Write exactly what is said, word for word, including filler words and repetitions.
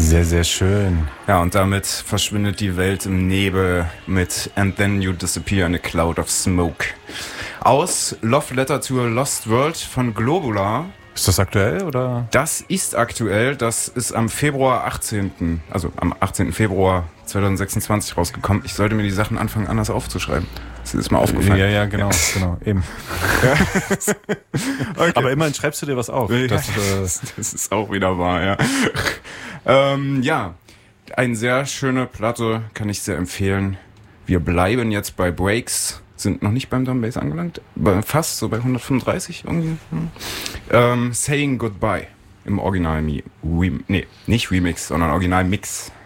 Sehr, sehr schön. Ja, und damit verschwindet die Welt im Nebel mit And Then You Disappear in a Cloud of Smoke. Aus Love Letter to a Lost World von Globula. Ist das aktuell, oder? Das ist aktuell, das ist am Februar achtzehnten Also am achtzehnten Februar zweitausendsechsundzwanzig rausgekommen. Ich sollte mir die Sachen anfangen, anders aufzuschreiben. Das ist mir aufgefallen. Ja, ja, genau, ja. genau, eben. Ja. Okay. Aber immerhin schreibst du dir was auf. Ja, das, äh das ist auch wieder wahr, ja. ähm, ja, eine sehr schöne Platte, kann ich sehr empfehlen. Wir bleiben jetzt bei Breaks. Sind noch nicht beim Drum Bass angelangt, fast so bei hundertfünfunddreißig irgendwie. Ähm, Saying Goodbye im Original Mi- Rem- nee, nicht Remix, sondern Original Mix.